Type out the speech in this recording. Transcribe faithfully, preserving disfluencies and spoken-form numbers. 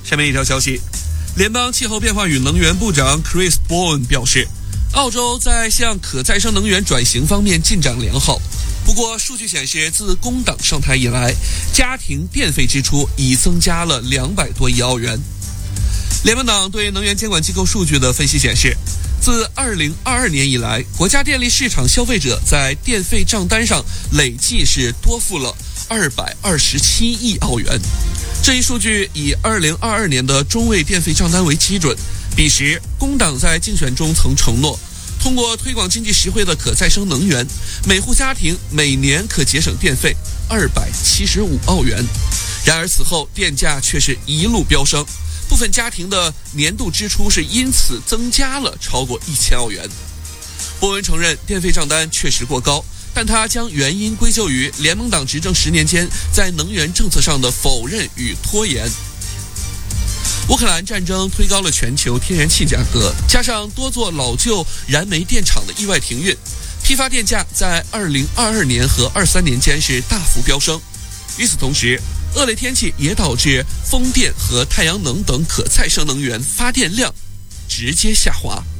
下面一条消息，联邦气候变化与能源部长 Chris Bowen 表示，澳洲在向可再生能源转型方面进展良好。不过，数据显示，自工党上台以来，家庭电费支出已增加了两百多亿澳元。联邦党对能源监管机构数据的分析显示，自二零二二年以来，国家电力市场消费者在电费账单上累计是多付了二百二十七亿澳元。这一数据以二零二二年的中位电费账单为基准。彼时，工党在竞选中曾承诺，通过推广经济实惠的可再生能源，每户家庭每年可节省电费二百七十五澳元。然而此后电价却是一路飙升，部分家庭的年度支出是因此增加了超过一千澳元。波文承认电费账单确实过高，但他将原因归咎于联盟党执政十年间在能源政策上的否认与拖延。乌克兰战争推高了全球天然气价格，加上多座老旧燃煤电厂的意外停运，批发电价在二零二二年和二三年间是大幅飙升。与此同时，恶劣天气也导致风电和太阳能等可再生能源发电量直接下滑。